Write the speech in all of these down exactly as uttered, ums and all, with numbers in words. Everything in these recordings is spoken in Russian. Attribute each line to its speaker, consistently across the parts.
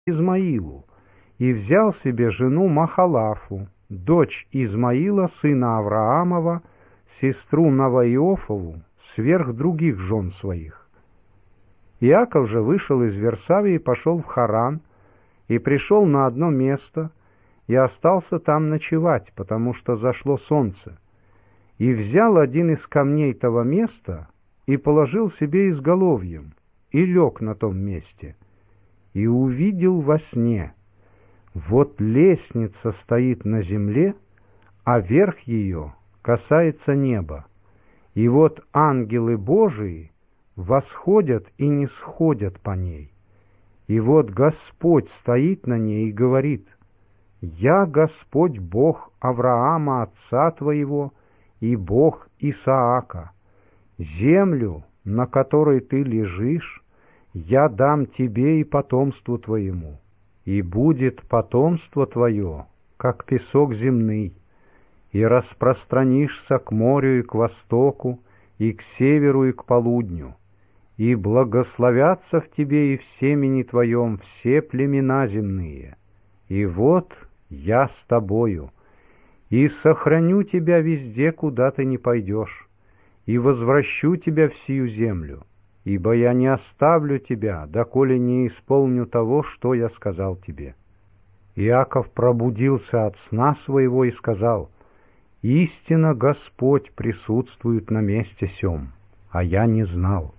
Speaker 1: Измаилу, и взял себе жену Махалафу, дочь Измаила, сына Авраамова, сестру Наваиофову, сверх других жен своих. Иаков же вышел из Версавии и пошел в Харан, и пришел на одно место, и остался там ночевать, потому что зашло солнце, и взял один из камней того места и положил себе изголовьем, и лег на том месте, и увидел во сне: вот лестница стоит на земле, а верх ее касается неба, и вот ангелы Божии восходят и не сходят по ней, и вот Господь стоит на ней и говорит: «Я Господь Бог Авраама, отца твоего, и Бог Исаака. Землю, на которой ты лежишь, я дам тебе и потомству твоему, и будет потомство твое, как песок земный, и распространишься к морю и к востоку, и к северу и к полудню, и благословятся в тебе и в семени твоем все племена земные. И вот я с тобою, и сохраню тебя везде, куда ты не пойдешь, и возвращу тебя в сию землю, ибо я не оставлю тебя, доколе не исполню того, что я сказал тебе». Иаков пробудился от сна своего и сказал: «Истинно Господь присутствует на месте сем, а я не знал».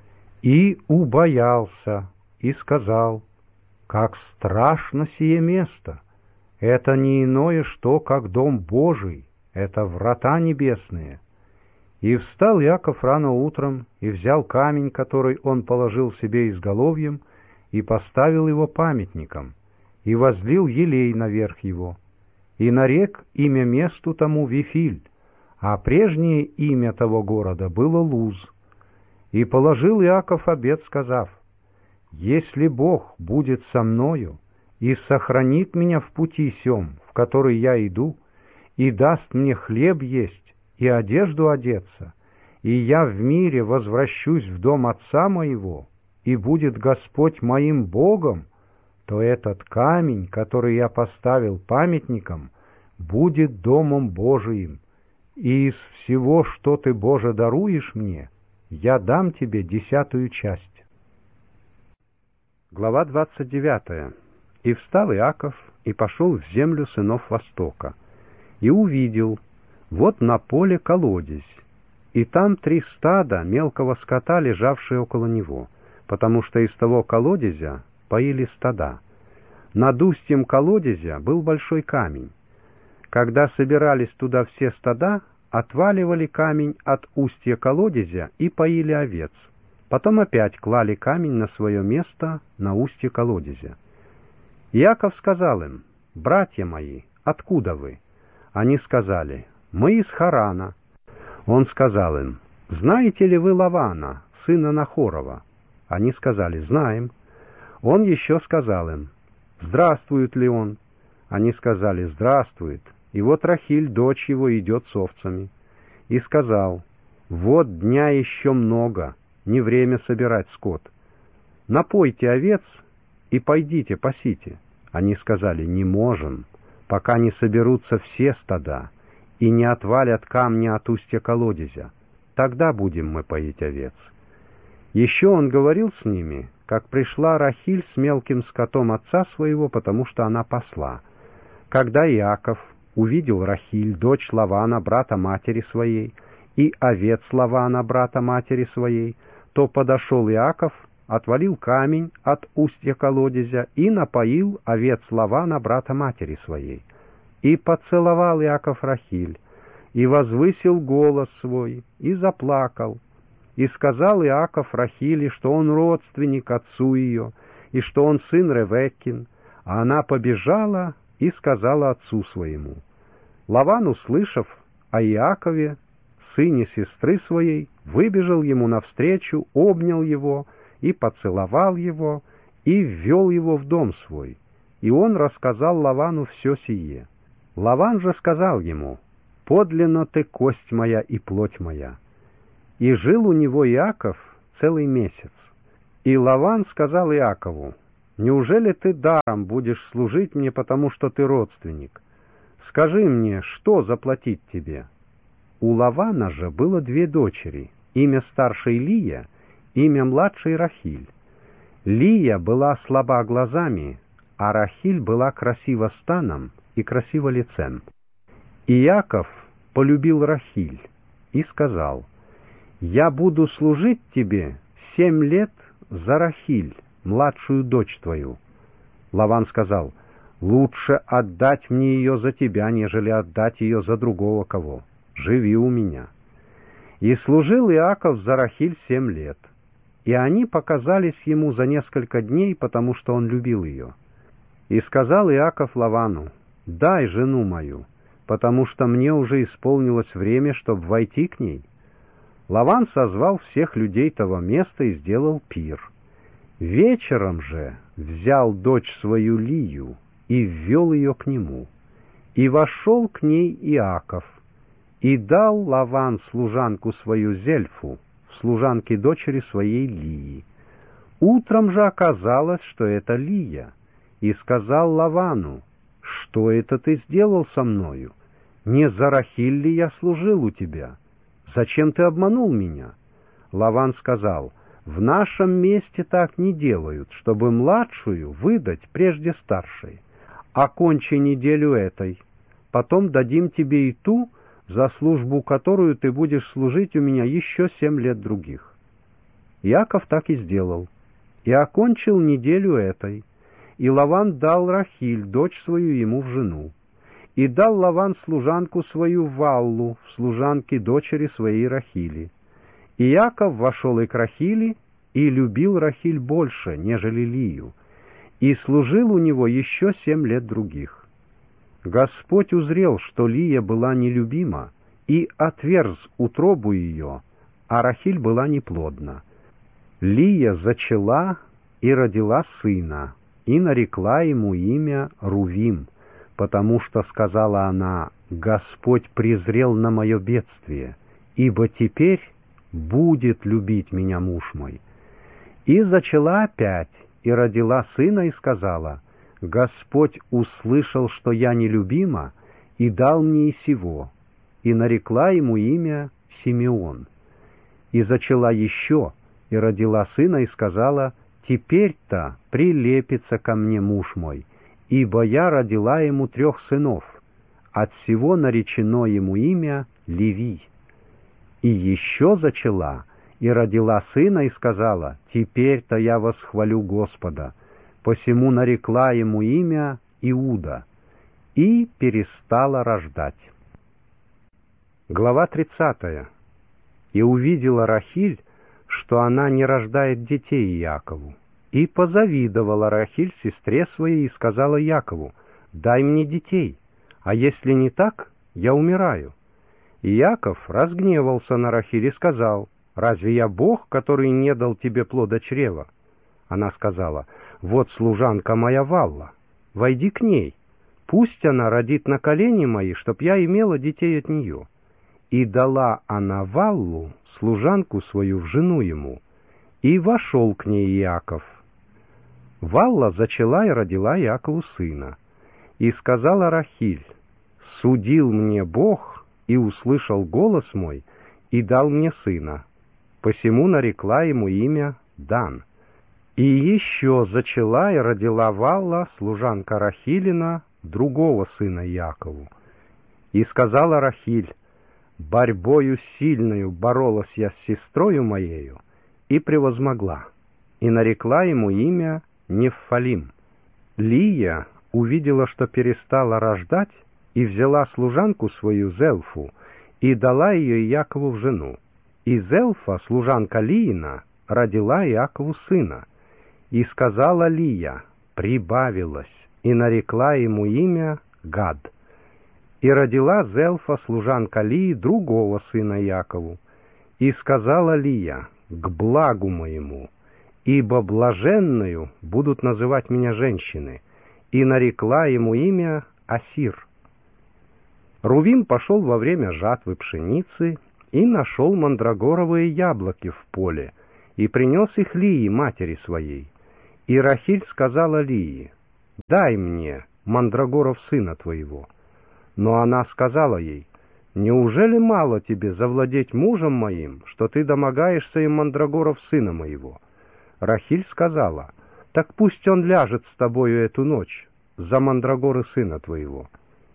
Speaker 1: И убоялся, и сказал: «Как страшно сие место! Это не иное что, как дом Божий, это врата небесные». И встал Иаков рано утром, и взял камень, который он положил себе изголовьем, и поставил его памятником, и возлил елей наверх его, и нарек имя месту тому Вифиль, а прежнее имя того города было Луз. И положил Иаков обет, сказав: «Если Бог будет со мною и сохранит меня в пути сем, в который я иду, и даст мне хлеб есть и одежду одеться, и я в мире возвращусь в дом отца моего, и будет Господь моим Богом, то этот камень, который я поставил памятником, будет домом Божиим, и из всего, что ты, Боже, даруешь мне, я дам тебе десятую часть». Глава двадцать девятая. «И встал Иаков, и пошел в землю сынов Востока, и увидел, вот на поле колодезь, и там три стада мелкого скота, лежавшие около него, потому что из того колодезя поили стада. Над устьем колодезя был большой камень. Когда собирались туда все стада, отваливали камень от устья колодезя и поили овец. Потом опять клали камень на свое место на устье колодезя. Иаков сказал им: «Братья мои, откуда вы?» Они сказали: «Мы из Харана». Он сказал им: «Знаете ли вы Лавана, сына Нахорова?» Они сказали: «Знаем». Он еще сказал им: «Здравствует ли он?» Они сказали: «Здравствует. И вот Рахиль, дочь его, идет с овцами». И сказал: «Вот дня еще много, не время собирать скот. Напойте овец и пойдите пасите». Они сказали: «Не можем, пока не соберутся все стада и не отвалят камни от устья колодезя. Тогда будем мы поить овец». Еще он говорил с ними, как пришла Рахиль с мелким скотом отца своего, потому что она пасла. Когда Иаков увидел Рахиль, дочь Лавана, брата матери своей, и овец Лавана, брата матери своей, то подошел Иаков, отвалил камень от устья колодезя и напоил овец Лавана, брата матери своей. И поцеловал Иаков Рахиль, и возвысил голос свой, и заплакал. И сказал Иаков Рахиле, что он родственник отцу ее, и что он сын Ревеккин, а она побежала и сказала отцу своему. Лаван, услышав о Иакове, сыне сестры своей, выбежал ему навстречу, обнял его и поцеловал его, и ввел его в дом свой. И он рассказал Лавану все сие. Лаван же сказал ему: «Подлинно ты кость моя и плоть моя». И жил у него Иаков целый месяц. И Лаван сказал Иакову: неужели ты даром будешь служить мне, потому что ты родственник? Скажи мне, что заплатить тебе?» У Лавана же было две дочери, имя старшей Лия, имя младшей Рахиль. Лия была слаба глазами, а Рахиль была красива станом и красива лицем. Иаков полюбил Рахиль и сказал: «Я буду служить тебе семь лет за Рахиль, младшую дочь твою». Лаван сказал: «Лучше отдать мне ее за тебя, нежели отдать ее за другого кого. Живи у меня». И служил Иаков за Рахиль семь лет, и они показались ему за несколько дней, потому что он любил ее. И сказал Иаков Лавану: «Дай жену мою, потому что мне уже исполнилось время, чтобы войти к ней». Лаван созвал всех людей того места и сделал пир. Вечером же взял дочь свою Лию и ввел ее к нему. И вошел к ней Иаков, и дал Лаван служанку свою Зельфу, служанке дочери своей Лии. Утром же оказалось, что это Лия, и сказал Лавану: «Что это ты сделал со мною? Не за Рахиль ли я служил у тебя? Зачем ты обманул меня?» Лаван сказал: «В нашем месте так не делают, чтобы младшую выдать прежде старшей. Окончи неделю этой, потом дадим тебе и ту, за службу которую ты будешь служить у меня еще семь лет других». Иаков так и сделал, и окончил неделю этой. И Лаван дал Рахиль, дочь свою, ему в жену. И дал Лаван служанку свою Валлу, в служанке дочери своей Рахили. И Иаков вошел и к Рахили, и любил Рахиль больше, нежели Лию, и служил у него еще семь лет других. Господь узрел, что Лия была нелюбима, и отверз утробу ее, а Рахиль была неплодна. Лия зачала и родила сына, и нарекла ему имя Рувим, потому что сказала она: «Господь презрел на мое бедствие, ибо теперь будет любить меня муж мой». И зачала опять, и родила сына, и сказала: «Господь услышал, что я нелюбима, и дал мне и сего», и нарекла ему имя Симеон. И зачала еще, и родила сына, и сказала: «Теперь-то прилепится ко мне муж мой, ибо я родила ему трех сынов, от всего наречено ему имя Леви». И еще зачала, и родила сына, и сказала: «Теперь-то я восхвалю Господа», посему нарекла ему имя Иуда, и перестала рождать. Глава тридцатая. И увидела Рахиль, что она не рождает детей Иакову, и позавидовала Рахиль сестре своей, и сказала Якову: «Дай мне детей, а если не так, я умираю». И Иаков разгневался на Рахиль и сказал: «Разве я Бог, который не дал тебе плода чрева?» Она сказала: «Вот служанка моя Валла, войди к ней, пусть она родит на колени мои, чтоб я имела детей от нее». И дала она Валлу, служанку свою, в жену ему, и вошел к ней Иаков. Валла зачала и родила Иакову сына. И сказала Рахиль: «Судил мне Бог, и услышал голос мой, и дал мне сына». Посему нарекла ему имя Дан. И еще зачала и родила Валла, служанка Рахилина, другого сына Иакову. И сказала Рахиль: «Борьбою сильною боролась я с сестрою моею, и превозмогла, и нарекла ему имя Неффалим». Лия увидела, что перестала рождать, и взяла служанку свою Зелфу, и дала ее Иакову в жену. И Зелфа, служанка Лиина, родила Иакову сына. И сказала Лия: «Прибавилась», и нарекла ему имя Гад. И родила Зелфа, служанка Лии, другого сына Якову. И сказала Лия: «К благу моему, ибо блаженною будут называть меня женщины», и нарекла ему имя Асир. Рувим пошел во время жатвы пшеницы и нашел мандрагоровые яблоки в поле, и принес их Лии, матери своей. И Рахиль сказала Лии: «Дай мне мандрагоров сына твоего». Но она сказала ей: «Неужели мало тебе завладеть мужем моим, что ты домогаешься им мандрагоров сына моего?» Рахиль сказала: «Так пусть он ляжет с тобою эту ночь за мандрагоры сына твоего».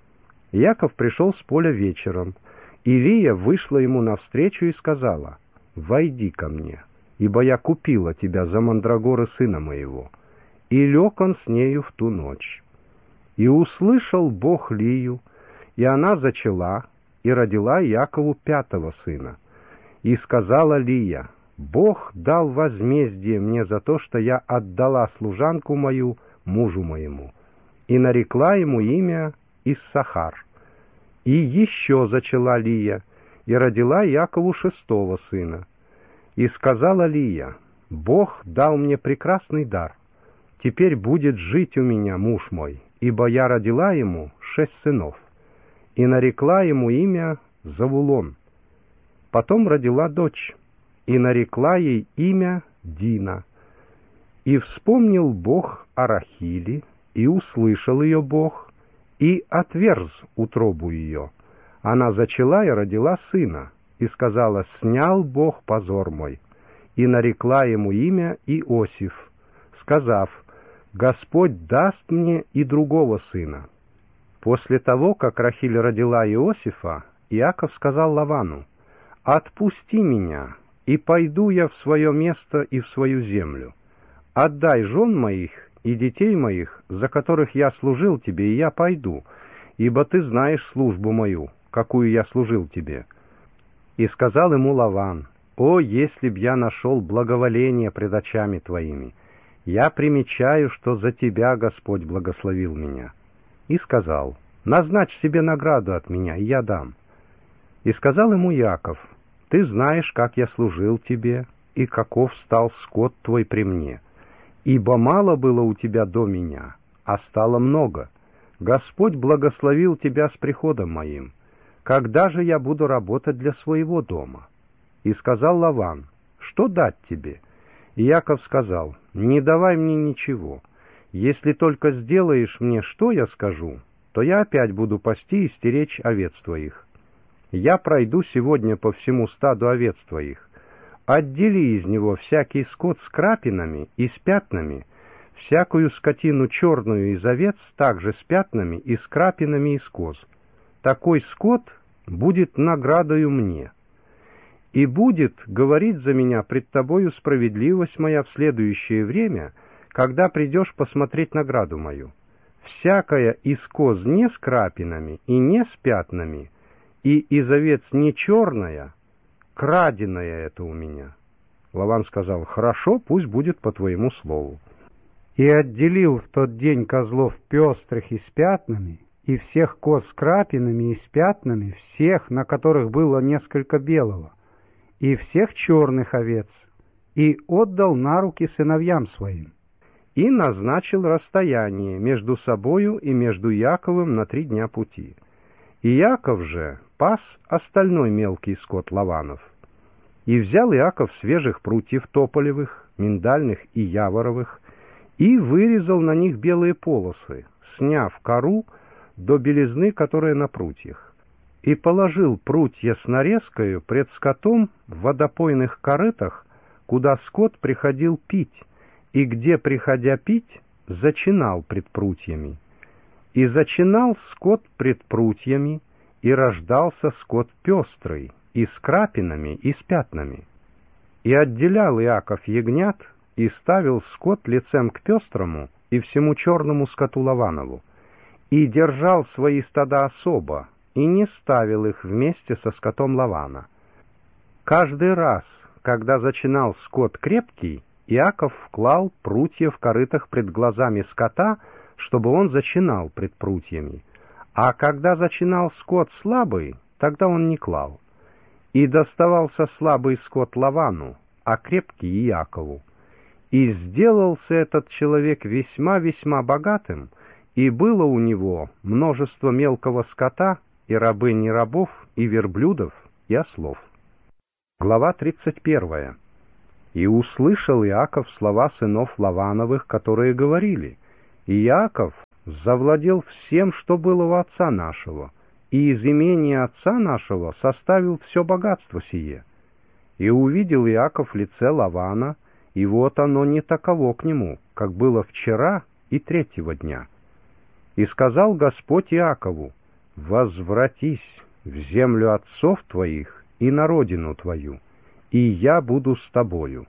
Speaker 1: Яков пришел с поля вечером, и Лия вышла ему навстречу и сказала: «Войди ко мне, ибо я купила тебя за мандрагоры сына моего». И лег он с нею в ту ночь. И услышал Бог Лию, и она зачала, и родила Якову пятого сына. И сказала Лия: «Бог дал возмездие мне за то, что я отдала служанку мою мужу моему». И нарекла ему имя Иссахар. И еще зачала Лия, и родила Якову шестого сына. И сказала Лия: «Бог дал мне прекрасный дар. Теперь будет жить у меня муж мой, ибо я родила ему шесть сынов». И нарекла ему имя Завулон. Потом родила дочь, и нарекла ей имя Дина. И вспомнил Бог о Рахиле, и услышал ее Бог, и отверз утробу ее. Она зачала и родила сына, и сказала: «Снял Бог позор мой». И нарекла ему имя Иосиф, сказав: «Господь даст мне и другого сына». После того, как Рахиль родила Иосифа, Иаков сказал Лавану: «Отпусти меня, и пойду я в свое место и в свою землю. Отдай жен моих и детей моих, за которых я служил тебе, и я пойду, ибо ты знаешь службу мою, какую я служил тебе». И сказал ему Лаван: «О, если б я нашел благоволение пред очами твоими! Я примечаю, что за тебя Господь благословил меня». И сказал: «Назначь себе награду от меня, и я дам». И сказал ему Яков: «Ты знаешь, как я служил тебе, и каков стал скот твой при мне. Ибо мало было у тебя до меня, а стало много. Господь благословил тебя с приходом моим. Когда же я буду работать для своего дома?» И сказал Лаван: «Что дать тебе?» И Яков сказал: «Не давай мне ничего. Если только сделаешь мне, что я скажу, то я опять буду пасти и стеречь овец твоих. Я пройду сегодня по всему стаду овец твоих. Отдели из него всякий скот с крапинами и с пятнами, всякую скотину черную из овец также с пятнами и с крапинами из коз. Такой скот будет наградою мне. И будет говорить за меня пред тобою справедливость моя в следующее время, когда придешь посмотреть награду мою. Всякая из коз не с крапинами и не с пятнами, и из овец не черная, краденая это у меня». Лаван сказал: «Хорошо, пусть будет по твоему слову». И отделил в тот день козлов пестрых и с пятнами, и всех коз с крапинами и с пятнами, всех, на которых было несколько белого, и всех черных овец, и отдал на руки сыновьям своим. И назначил расстояние между собою и между Яковом на три дня пути. И Яков же пас остальной мелкий скот Лаванов. И взял Иаков свежих прутьев тополевых, миндальных и яворовых, и вырезал на них белые полосы, сняв кору до белизны, которая на прутьях. И положил прутья с нарезкою пред скотом в водопойных корытах, куда скот приходил пить, и где, приходя пить, зачинал пред прутьями. И зачинал скот пред прутьями, и рождался скот пестрый, и с крапинами, и с пятнами. И отделял Иаков ягнят, и ставил скот лицем к пестрому и всему черному скоту Лаванову, и держал свои стада особо, и не ставил их вместе со скотом Лавана. Каждый раз, когда зачинал скот крепкий, Иаков вклал прутья в корытах пред глазами скота, чтобы он зачинал пред прутьями. А когда зачинал скот слабый, тогда он не клал. И доставался слабый скот Лавану, а крепкий Иакову. И сделался этот человек весьма-весьма богатым, и было у него множество мелкого скота, и рабынь и рабов, и верблюдов, и ослов. Глава тридцать первая. И услышал Иаков слова сынов Лавановых, которые говорили: «И Иаков завладел всем, что было у отца нашего, и из имения отца нашего составил все богатство сие». И увидел Иаков лице Лавана, и вот оно не таково к нему, как было вчера и третьего дня. И сказал Господь Иакову: «Возвратись в землю отцов твоих и на родину твою, и я буду с тобою».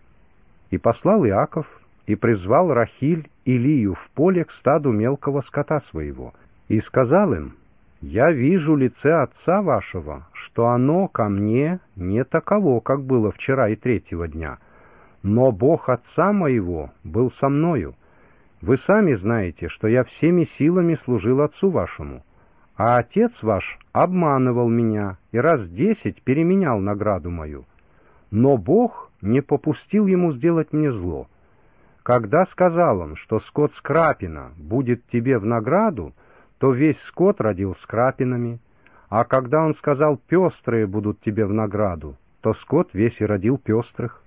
Speaker 1: И послал Иаков, и призвал Рахиль и Лию в поле к стаду мелкого скота своего, и сказал им: «Я вижу лице отца вашего, что оно ко мне не таково, как было вчера и третьего дня, но Бог отца моего был со мною. Вы сами знаете, что я всеми силами служил отцу вашему, а отец ваш обманывал меня и раз десять переменял награду мою. Но Бог не попустил ему сделать мне зло. Когда сказал он, что скот с крапина будет тебе в награду, то весь скот родил с крапинами, а когда он сказал: пестрые будут тебе в награду, то скот весь и родил пестрых.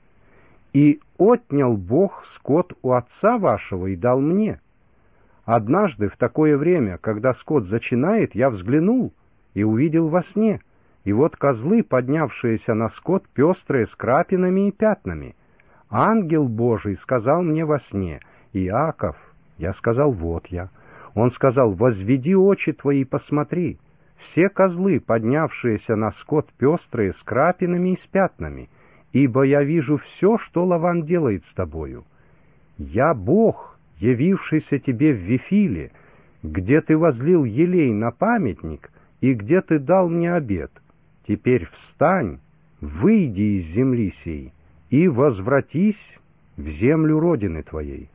Speaker 1: И отнял Бог скот у отца вашего и дал мне. Однажды в такое время, когда скот зачинает, я взглянул и увидел во сне, и вот козлы, поднявшиеся на скот, пестрые с крапинами и пятнами. Ангел Божий сказал мне во сне: Иаков. Я сказал: вот я. Он сказал: возведи очи твои и посмотри. Все козлы, поднявшиеся на скот, пестрые с крапинами и с пятнами, ибо я вижу все, что Лаван делает с тобою. Я Бог, явившийся тебе в Вифиле, где ты возлил елей на памятник и где ты дал мне обет. Теперь встань, выйди из земли сей и возвратись в землю родины твоей».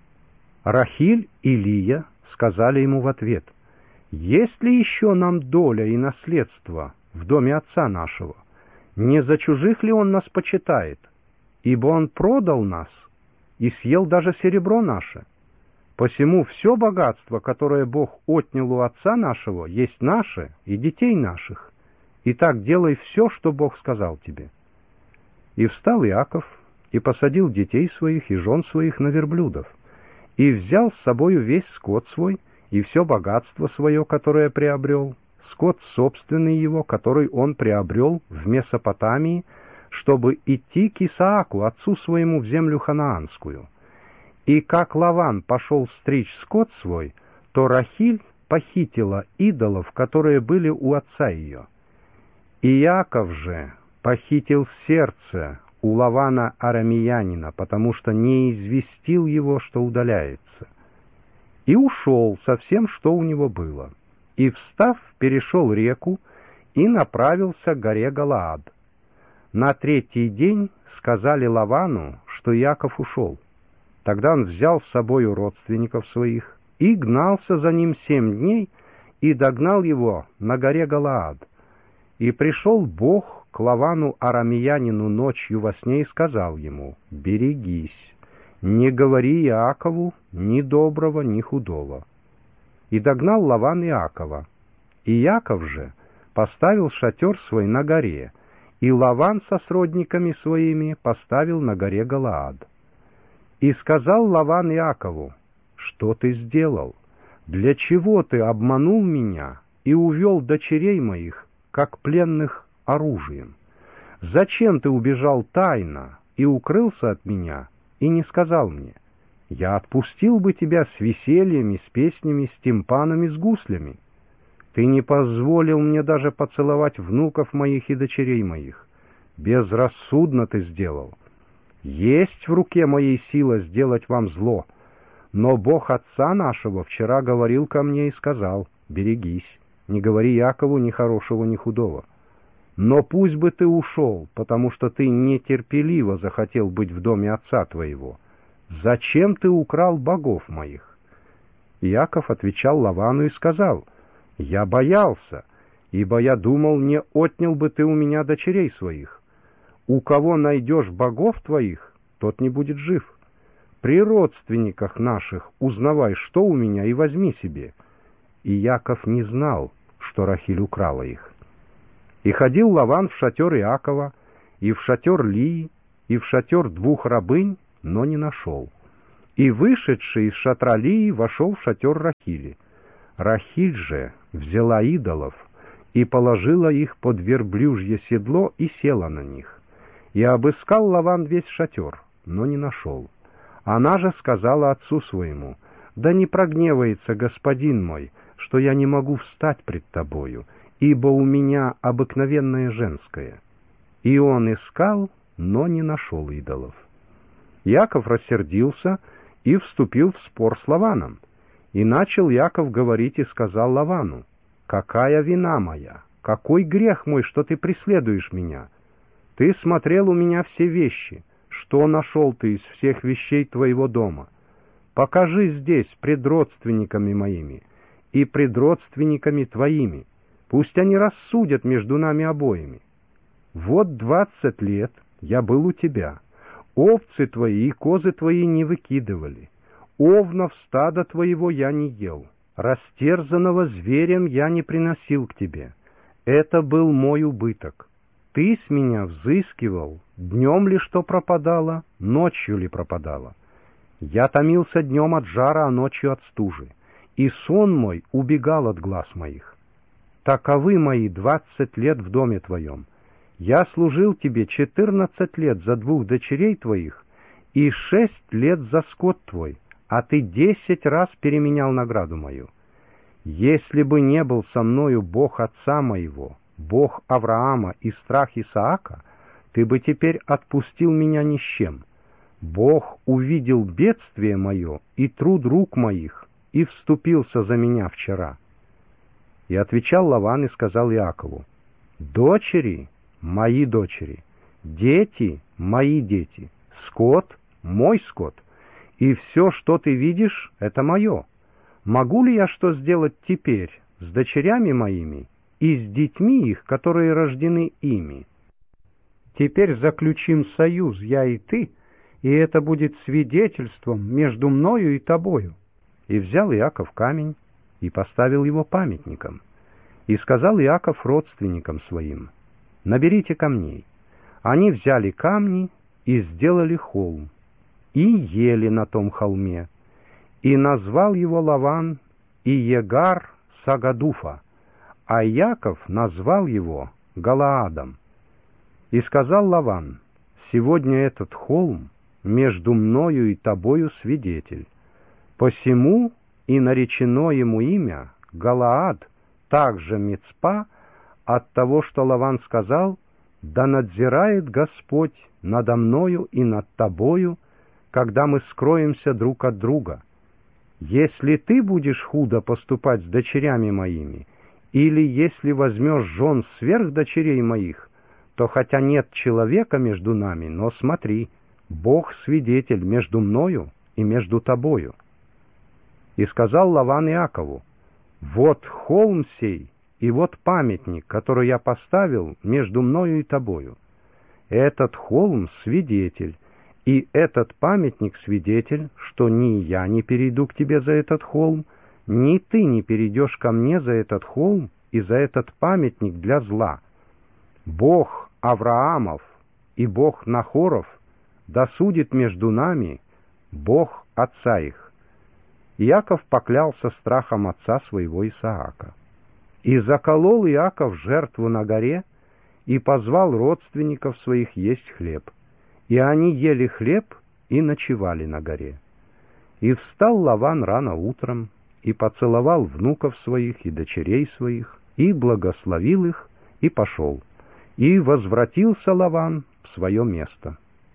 Speaker 1: Рахиль и Лия сказали ему в ответ: «Есть ли еще нам доля и наследство в доме отца нашего? Не за чужих ли он нас почитает? Ибо он продал нас и съел даже серебро наше. Посему все богатство, которое Бог отнял у отца нашего, есть наше и детей наших. Итак, делай все, что Бог сказал тебе». И встал Иаков, и посадил детей своих и жен своих на верблюдов, и взял с собою весь скот свой и все богатство свое, которое приобрел, скот собственный его, который он приобрел в Месопотамии, чтобы идти к Исааку, отцу своему, в землю ханаанскую. И как Лаван пошел стричь скот свой, то Рахиль похитила идолов, которые были у отца ее. Иаков же похитил сердце у Лавана арамеянина, потому что не известил его, что удаляется. И ушел со всем, что у него было, и, встав, перешел реку и направился к горе Галаад. На третий день сказали Лавану, что Иаков ушел. Тогда он взял с собою родственников своих и гнался за ним семь дней, и догнал его на горе Галаад. И пришел Бог к Лавану арамеянину ночью во сне и сказал ему: «Берегись, не говори Иакову ни доброго, ни худого». И догнал Лаван Иакова. И Иаков же поставил шатер свой на горе, и Лаван со сродниками своими поставил на горе Галаад. И сказал Лаван Иакову: «Что ты сделал? Для чего ты обманул меня и увел дочерей моих, как пленных, оружием? Зачем ты убежал тайно и укрылся от меня, и не сказал мне? Я отпустил бы тебя с весельями, с песнями, с тимпанами, с гуслями. Ты не позволил мне даже поцеловать внуков моих и дочерей моих. Безрассудно ты сделал. Есть в руке моей сила сделать вам зло, но Бог отца нашего вчера говорил ко мне и сказал: берегись, не говори Якову ни хорошего, ни худого. Но пусть бы ты ушел, потому что ты нетерпеливо захотел быть в доме отца твоего. Зачем ты украл богов моих?» Иаков отвечал Лавану и сказал: «Я боялся, ибо я думал, не отнял бы ты у меня дочерей своих. У кого найдешь богов твоих, тот не будет жив. При родственниках наших узнавай, что у меня, и возьми себе». И Иаков не знал, что Рахиль украла их. И ходил Лаван в шатер Иакова, и в шатер Лии, и в шатер двух рабынь, но не нашел. И вышедший из шатра Лии вошел в шатер Рахили. Рахиль же взяла идолов и положила их под верблюжье седло и села на них. И обыскал Лаван весь шатер, но не нашел. Она же сказала отцу своему: «Да не прогневается господин мой, что я не могу встать пред тобою, ибо у меня обыкновенное женское». И он искал, но не нашел идолов. Яков рассердился и вступил в спор с Лаваном. И начал Яков говорить и сказал Лавану: «Какая вина моя? Какой грех мой, что ты преследуешь меня? Ты смотрел у меня все вещи. Что нашел ты из всех вещей твоего дома? Покажи здесь пред родственниками моими и пред родственниками твоими. Пусть они рассудят между нами обоими. Вот двадцать лет я был у тебя. Овцы твои и козы твои не выкидывали. Овнов стада твоего я не ел. Растерзанного зверем я не приносил к тебе. Это был мой убыток. Ты с меня взыскивал, днем ли что пропадало, ночью ли пропадало. Я томился днем от жара, а ночью от стужи, и сон мой убегал от глаз моих. Таковы мои двадцать лет в доме твоем. Я служил тебе четырнадцать лет за двух дочерей твоих и шесть лет за скот твой, а ты десять раз переменял награду мою. Если бы не был со мною Бог отца моего, Бог Авраама и страх Исаака, ты бы теперь отпустил меня ни с чем. Бог увидел бедствие мое и труд рук моих, и вступился за меня вчера». И отвечал Лаван и сказал Иакову: «Дочери — мои дочери, дети — мои дети, скот — мой скот, и все, что ты видишь, — это мое. Могу ли я что сделать теперь с дочерями моими и с детьми их, которые рождены ими? Теперь заключим союз, я и ты, и это будет свидетельством между мною и тобою». И взял Иаков камень и поставил его памятником. И сказал Иаков родственникам своим: «Наберите камней». Они взяли камни и сделали холм, и ели на том холме. И назвал его Лаван Иегар Сагадуфа, а Иаков назвал его Галаадом. И сказал Лаван: «Сегодня этот холм между мною и тобою свидетель. Посему и наречено ему имя Галаад, также Мицпа, от того, что Лаван сказал: да надзирает Господь надо мною и над тобою, когда мы скроемся друг от друга. Если ты будешь худо поступать с дочерями моими, или если возьмешь жен сверх дочерей моих, то хотя нет человека между нами, но смотри, Бог свидетель между мною и между тобою». И сказал Лаван Иакову: «Вот холм сей, и вот памятник, который я поставил между мною и тобою. Этот холм — свидетель, и этот памятник — свидетель, что ни я не перейду к тебе за этот холм, ни ты не перейдешь ко мне за этот холм и за этот памятник для зла. Бог Авраамов и Бог Нахоров досудит между нами, Бог отца их». Иаков поклялся страхом отца своего Исаака. И заколол Иаков жертву на горе, и позвал родственников своих есть хлеб. И они ели хлеб и ночевали на горе. И встал Лаван рано утром, и поцеловал внуков своих и дочерей своих, и благословил их, и пошел. И возвратился Лаван в свое место.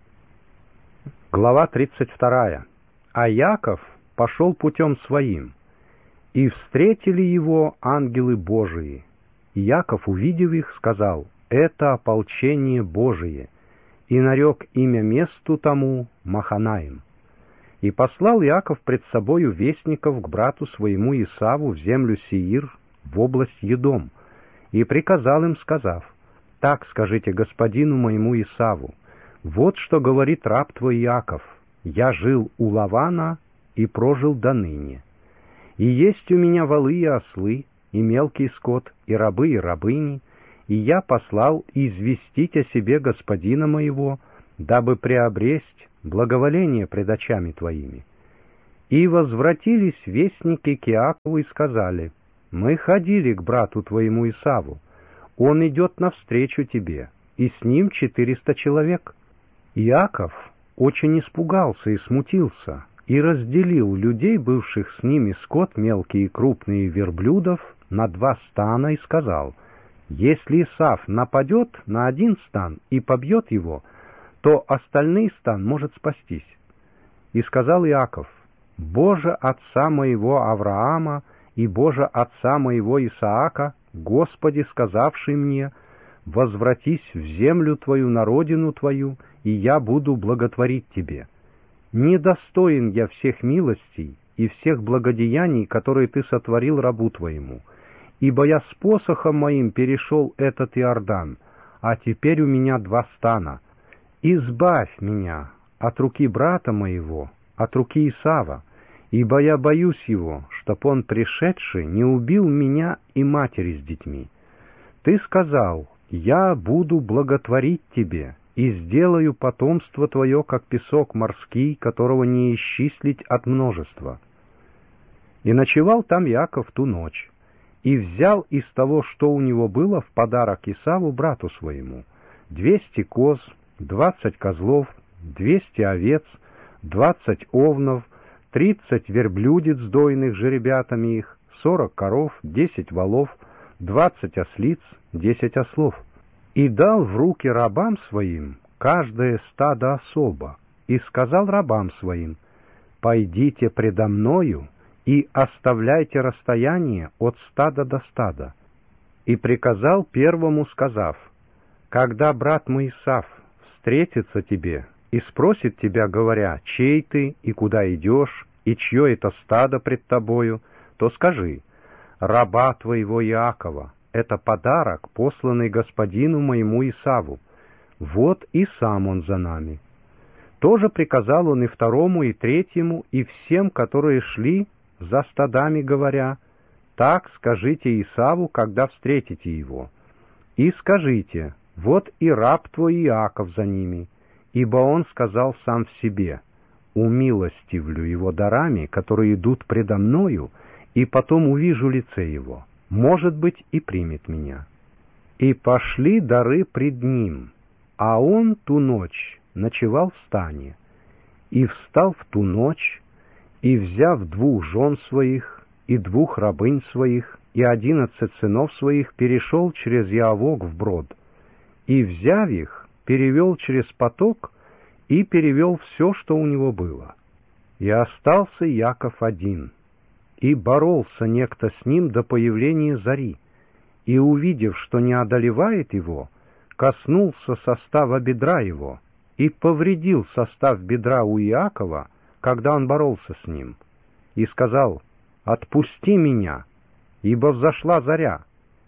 Speaker 1: Глава тридцать вторая. А Яков пошел путем своим, и встретили его ангелы Божии. И Яков, увидев их, сказал: «Это ополчение Божие», и нарек имя месту тому Маханаим. И послал Иаков пред собою вестников к брату своему Исаву в землю Сеир, в область Едом, и приказал им, сказав: «Так скажите господину моему Исаву: вот что говорит раб твой Иаков: я жил у Лавана и прожил до ныне. И есть у меня волы и ослы, и мелкий скот, и рабы, и рабыни, и я послал известить о себе господина моего, дабы приобресть благоволение пред очами твоими. И возвратились вестники к Иакову и сказали: мы ходили к брату твоему Исаву, он идет навстречу тебе, и с ним четыреста человек. Иаков очень испугался и смутился, и разделил людей, бывших с ними, скот мелкий и крупный, верблюдов, на два стана, и сказал: если Исав нападет на один стан и побьет его, то остальный стан может спастись. И сказал Иаков: Боже отца моего Авраама и Боже отца моего Исаака, Господи, сказавший мне: возвратись в землю твою, на родину твою, и я буду благотворить тебе. Недостоин я всех милостей и всех благодеяний, которые ты сотворил рабу твоему, ибо я с посохом моим перешел этот Иордан, а теперь у меня два стана. Избавь меня от руки брата моего, от руки Исава, ибо я боюсь его, чтоб он, пришедший, не убил меня и матери с детьми. Ты сказал: я буду благотворить тебе, и сделаю потомство твое, как песок морский, которого не исчислить от множества. И ночевал там Иаков ту ночь, и взял из того, что у него было, в подарок Исаву, брату своему, двести коз, двадцать козлов, двести овец, двадцать овнов, тридцать верблюдец дойных жеребятами их, сорок коров, десять волов, двадцать ослиц, десять ослов. И дал в руки рабам своим каждое стадо особо, и сказал рабам своим: пойдите предо мною и оставляйте расстояние от стада до стада. И приказал первому, сказав: когда брат мой Исав встретится тебе и спросит тебя, говоря: чей ты и куда идешь, и чье это стадо пред тобою, то скажи: раба твоего Иакова, это подарок, посланный господину моему Исаву. Вот и сам он за нами. Тоже приказал он и второму, и третьему, и всем, которые шли за стадами, говоря: так скажите Исаву, когда встретите его. И скажите: вот и раб твой Иаков за ними, ибо он сказал сам в себе: умилостивлю его дарами, которые идут предо мною, и потом увижу лице его, может быть, и примет меня. И пошли дары пред ним, а он ту ночь ночевал в стане, и встал в ту ночь, и, взяв двух жен своих, и двух рабынь своих, и одиннадцать сынов своих, перешел через Яавок вброд, и, взяв их, перевел через поток, и перевел все, что у него было. И остался Иаков один, и боролся некто с ним до появления зари, и, увидев, что не одолевает его, коснулся состава бедра его, и повредил состав бедра у Иакова, когда он боролся с ним, и сказал: «Отпусти меня, ибо взошла заря».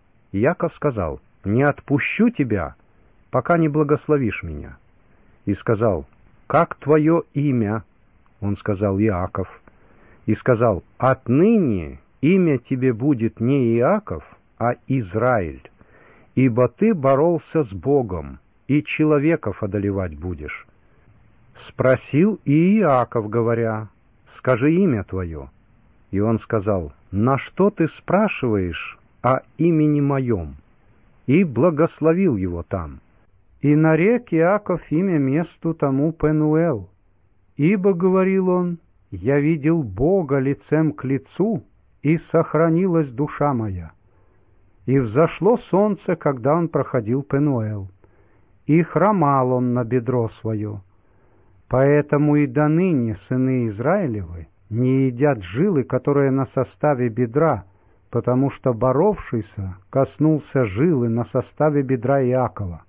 Speaker 1: Иаков сказал: «Не отпущу тебя, пока не благословишь меня». И сказал: «Как твое имя?» Он сказал: «Иаков». И сказал: «Отныне имя тебе будет не Иаков, а Израиль, ибо ты боролся с Богом, и человеков одолевать будешь». Спросил и Иаков, говоря: «Скажи имя твое». И он сказал: «На что ты спрашиваешь о имени моем?» И благословил его там. И нарек Иаков имя месту тому Пенуэл, ибо, говорил он, «Я видел Бога лицем к лицу, и сохранилась душа моя». И взошло солнце, когда он проходил Пенуэл, и хромал он на бедро свое. Поэтому и доныне сыны Израилевы не едят жилы, которые на составе бедра, потому что боровшийся коснулся жилы на составе бедра Иакова.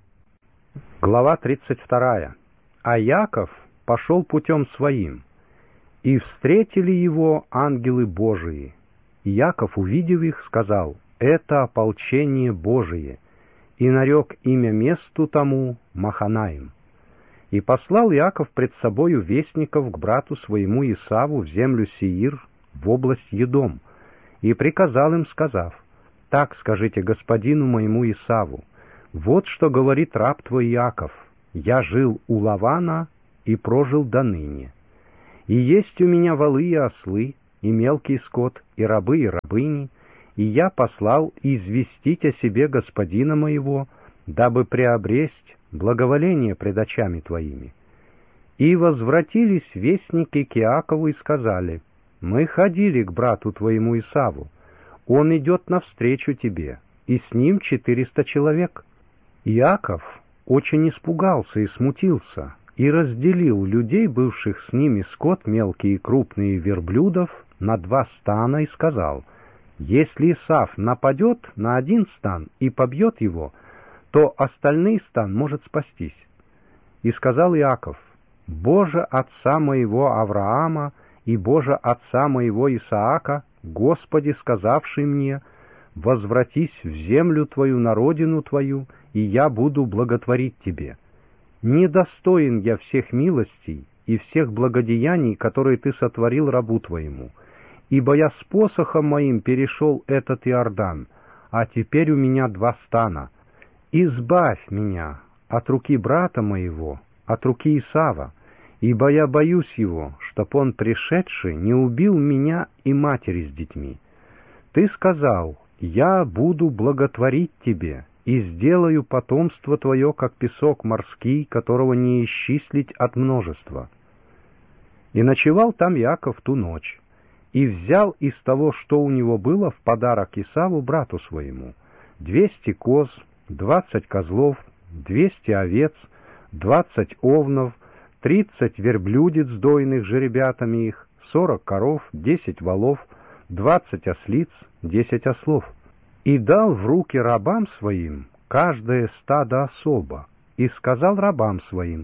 Speaker 1: Глава тридцать вторая. А Иаков пошел путем своим, и встретили его ангелы Божии. Иаков, увидев их, сказал: «Это ополчение Божие», и нарек имя месту тому Маханаим. И послал Иаков пред собою вестников к брату своему Исаву в землю Сеир, в область Едом, и приказал им, сказав: «Так скажите господину моему Исаву: вот что говорит раб твой Иаков: я жил у Лавана и прожил до ныне. И есть у меня волы и ослы, и мелкий скот, и рабы, и рабыни, и я послал известить о себе господина моего, дабы приобресть благоволение пред очами твоими. И возвратились вестники к Иакову и сказали: мы ходили к брату твоему Исаву, он идет навстречу тебе, и с ним четыреста человек. Иаков очень испугался и смутился, и разделил людей, бывших с ними, скот мелкий и крупный, верблюдов, на два стана, и сказал: если Исав нападет на один стан и побьет его, то остальный стан может спастись. И сказал Иаков: Боже отца моего Авраама и Боже отца моего Исаака, Господи, сказавший мне: возвратись в землю твою, на родину твою, и я буду благотворить тебе. Недостоин я всех милостей и всех благодеяний, которые ты сотворил рабу твоему, ибо я с посохом моим перешел этот Иордан, а теперь у меня два стана. Избавь меня от руки брата моего, от руки Исава, ибо я боюсь его, чтоб он, пришедший, не убил меня и матери с детьми. Ты сказал: я буду благотворить тебе, и сделаю потомство твое, как песок морский, которого не исчислить от множества. И ночевал там Иаков ту ночь, и взял из того, что у него было, в подарок Исаву, брату своему, двести коз, двадцать козлов, двести овец, двадцать овнов, тридцать верблюдец дойных жеребятами их, сорок коров, десять волов, двадцать ослиц, десять ослов. И дал в руки рабам своим каждое стадо особо, и сказал рабам своим: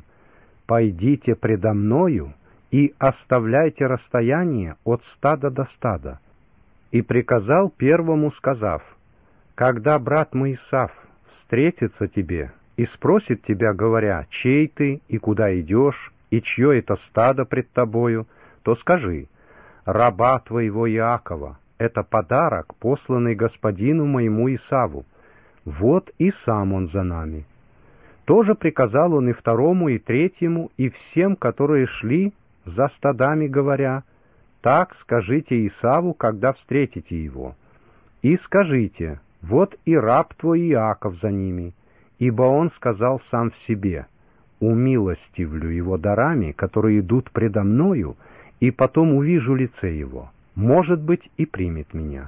Speaker 1: пойдите предо мною и оставляйте расстояние от стада до стада. И приказал первому, сказав: когда брат мой Исав встретится тебе и спросит тебя, говоря: чей ты и куда идешь, и чье это стадо пред тобою, то скажи: раба твоего Иакова, это подарок, посланный господину моему Исаву. Вот и сам он за нами. Тоже приказал он и второму, и третьему, и всем, которые шли за стадами, говоря: так скажите Исаву, когда встретите его. И скажите: вот и раб твой Иаков за ними, ибо он сказал сам в себе: умилостивлю его дарами, которые идут предо мною, и потом увижу лице его, может быть, и примет меня.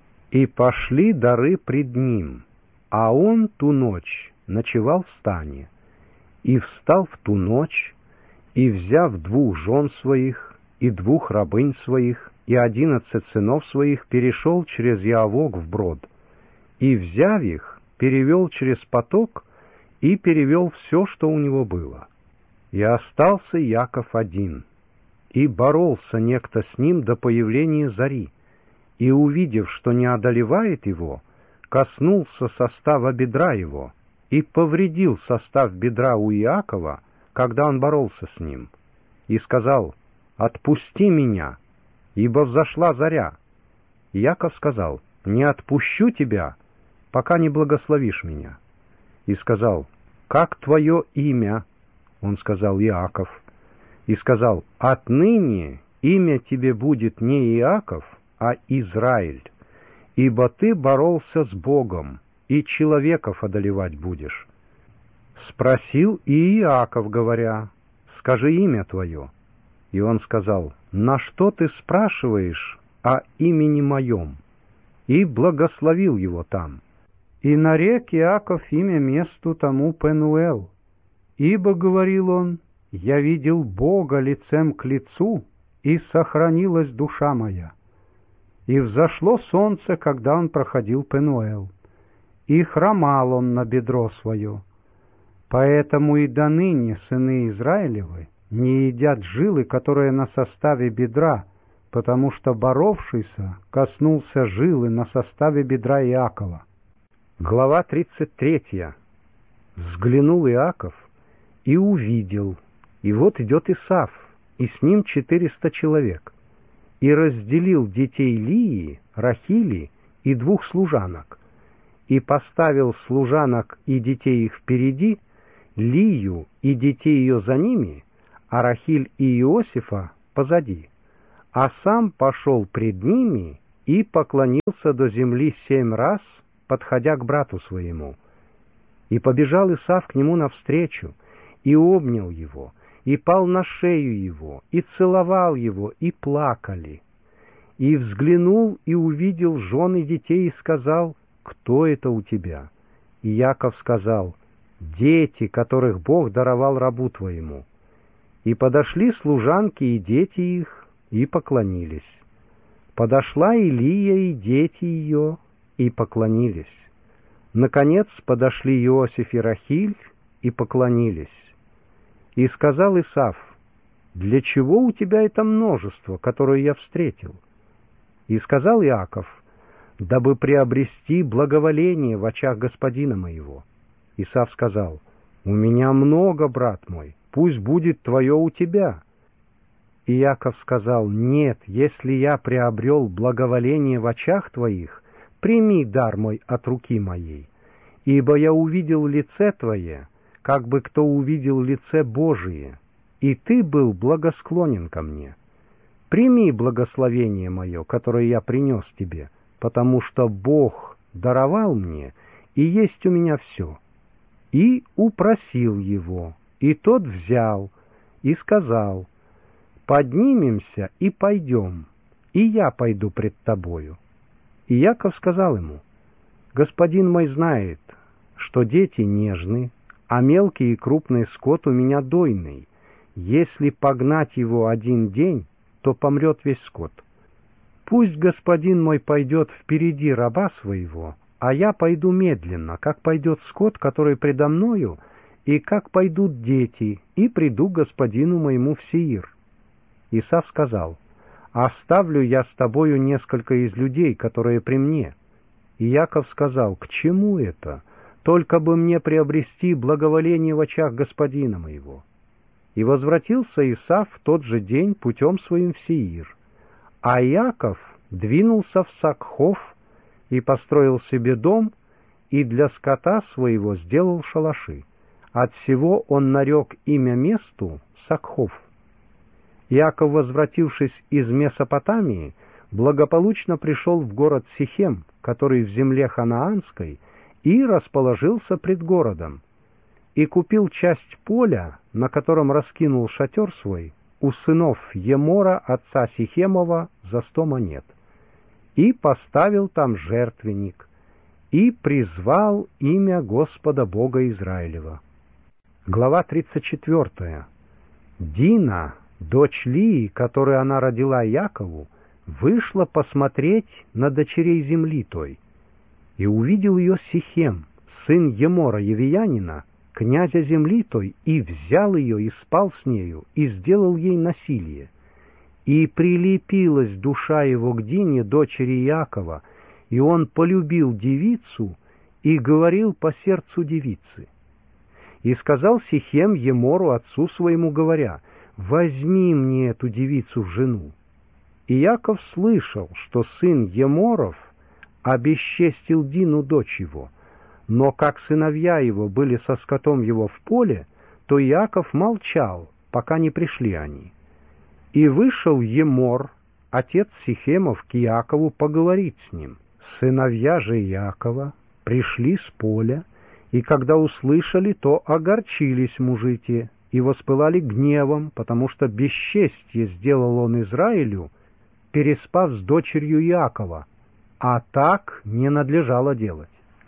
Speaker 1: И пошли дары пред ним, а он ту ночь ночевал в стане, и встал в ту ночь, и, взяв двух жен своих, и двух рабынь своих, и одиннадцать сынов своих, перешел через Яавок вброд, и, взяв их, перевел через поток, и перевел все, что у него было. И остался Иаков один, и боролся некто с ним до появления зари, и, увидев, что не одолевает его, коснулся состава бедра его и повредил состав бедра у Иакова, когда он боролся с ним, и сказал: «Отпусти меня, ибо взошла заря». Иаков сказал: «Не отпущу тебя, пока не благословишь меня». И сказал: «Как твое имя?» Он сказал: «Иаков». И сказал: «Отныне имя тебе будет не Иаков, а Израиль, ибо ты боролся с Богом, и человеков одолевать будешь». Спросил и Иаков, говоря: «Скажи имя твое». И он сказал: «На что ты спрашиваешь о имени моем?» И благословил его там. И нарек Иаков имя месту тому Пенуэл, ибо, говорил он, «Я видел Бога лицем к лицу, и сохранилась душа моя». И взошло солнце, когда он проходил Пенуэл, и хромал он на бедро свое. Поэтому и до ныне сыны Израилевы не едят жилы, которые на составе бедра, потому что боровшийся коснулся жилы на составе бедра Иакова. Глава тридцать третья. Взглянул Иаков и увидел, и вот идет Исав, и с ним четыреста человек, и разделил детей Лии, Рахили и двух служанок, и поставил служанок и детей их впереди, Лию и детей ее за ними, а Рахиль и Иосифа позади. А сам пошел пред ними и поклонился до земли семь раз, подходя к брату своему. И побежал Исав к нему навстречу, и обнял его, и пал на шею его, и целовал его, и плакали. И взглянул, и увидел жен и детей, и сказал: «Кто это у тебя?» И Яков сказал: «Дети, которых Бог даровал рабу твоему». И подошли служанки и дети их, и поклонились. Подошла Илия и дети ее, и поклонились. Наконец подошли Иосиф и Рахиль, и поклонились. И сказал Исав: «Для чего у тебя это множество, которое я встретил?» И сказал Иаков: «Дабы приобрести благоволение в очах господина моего». Исав сказал: «У меня много, брат мой, пусть будет твое у тебя». И Иаков сказал: «Нет, если я приобрел благоволение в очах твоих, прими дар мой от руки моей, ибо я увидел лице твое, как бы кто увидел лице Божие, и ты был благосклонен ко мне. Прими благословение мое, которое я принес тебе, потому что Бог даровал мне, и есть у меня все». И упросил его, и тот взял, и сказал: «Поднимемся и пойдем, и я пойду пред тобою». И Яков сказал ему: «Господин мой знает, что дети нежны, а мелкий и крупный скот у меня дойный. Если погнать его один день, то помрет весь скот. Пусть господин мой пойдет впереди раба своего, а я пойду медленно, как пойдет скот, который предо мною, и как пойдут дети, и приду к господину моему в Сеир». Исав сказал: «Оставлю я с тобою несколько из людей, которые при мне». И Яков сказал: «К чему это? Только бы мне приобрести благоволение в очах господина моего». И возвратился Исав в тот же день путем своим в Сеир. А Яков двинулся в Сакхов и построил себе дом, и для скота своего сделал шалаши. От всего он нарек имя месту Сакхов. Иаков, возвратившись из Месопотамии, благополучно пришел в город Сихем, который в земле ханаанской, и расположился пред городом, и купил часть поля, на котором раскинул шатер свой, у сынов Емора, отца Сихемова, за сто монет, и поставил там жертвенник, и призвал имя Господа Бога Израилева. Глава тридцать четвёртая. Дина, дочь Лии, которую она родила Якову, вышла посмотреть на дочерей земли той, и увидел ее Сихем, сын Емора Евиянина, князя земли той, и взял ее, и спал с нею, и сделал ей насилие. И прилепилась душа его к Дине, дочери Иакова, и он полюбил девицу и говорил по сердцу девицы. И сказал Сихем Емору, отцу своему, говоря: «Возьми мне эту девицу в жену». И Иаков слышал, что сын Еморов обесчестил Дину, дочь его, но как сыновья его были со скотом его в поле, то Иаков молчал, пока не пришли они. И вышел Емор, отец Сихемов, к Иакову поговорить с ним. Сыновья же Иакова пришли с поля, и когда услышали, то огорчились мужи те, и воспылали гневом, потому что бесчестье сделал он Израилю, переспав с дочерью Иакова, а так не надлежало делать.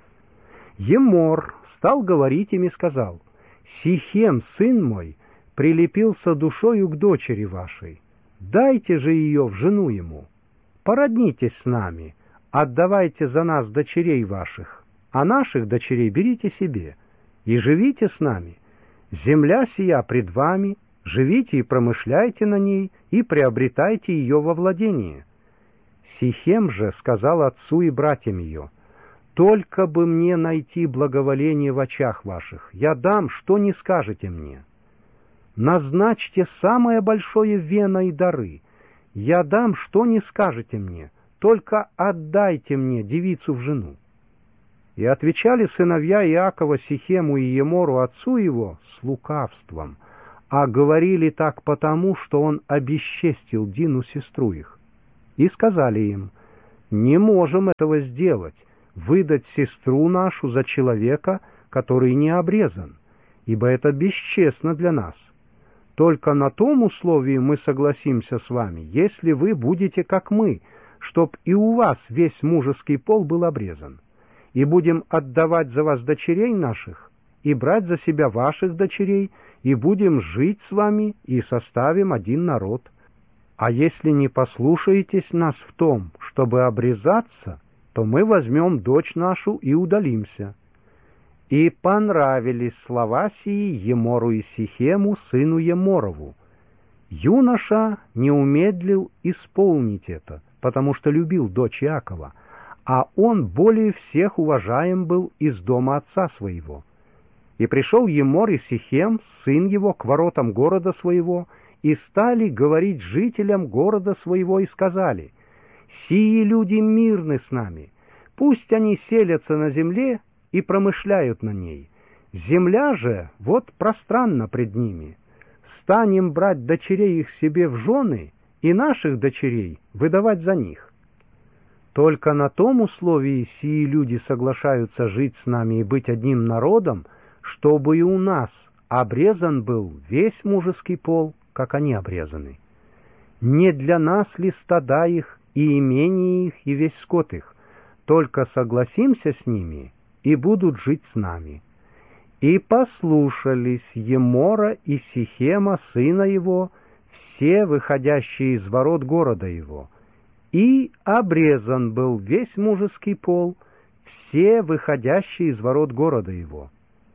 Speaker 1: Емор стал говорить им и сказал: «Сихем, сын мой, прилепился душою к дочери вашей. Дайте же ее в жену ему. Породнитесь с нами, отдавайте за нас дочерей ваших, а наших дочерей берите себе, и живите с нами. Земля сия пред вами, живите и промышляйте на ней, и приобретайте ее во владение». Сихем же сказал отцу и братьям ее: «Только бы мне найти благоволение в очах ваших, я дам, что не скажете мне. Назначьте самое большое вено и дары, я дам, что не скажете мне, только отдайте мне девицу в жену». И отвечали сыновья Иакова Сихему и Емору отцу его с лукавством, а говорили так потому, что он обесчестил Дину, сестру их. И сказали им: «Не можем этого сделать, выдать сестру нашу за человека, который не обрезан, ибо это бесчестно для нас. Только на том условии мы согласимся с вами, если вы будете как мы, чтоб и у вас весь мужеский пол был обрезан. И будем отдавать за вас дочерей наших, и брать за себя ваших дочерей, и будем жить с вами, и составим один народ. А если не послушаетесь нас в том, чтобы обрезаться, то мы возьмем дочь нашу и удалимся». И понравились слова сии Емору и Сихему, сыну Еморову. Юноша не умедлил исполнить это, потому что любил дочь Иакова, а он более всех уважаем был из дома отца своего. И пришел Емор и Сихем, сын его, к воротам города своего, и стали говорить жителям города своего, и сказали: «Сии люди мирны с нами, пусть они селятся на земле и промышляют на ней. Земля же вот пространна пред ними. Станем брать дочерей их себе в жены и наших дочерей выдавать за них. Только на том условии сии люди соглашаются жить с нами и быть одним народом, чтобы и у нас обрезан был весь мужеский пол, как они обрезаны. Не для нас ли стада их и имение их и весь скот их? Только согласимся с ними, и будут жить с нами». И послушались Емора и Сихема, сына его, все выходящие из ворот города его, и обрезан был весь мужеский пол, все выходящие из ворот города его.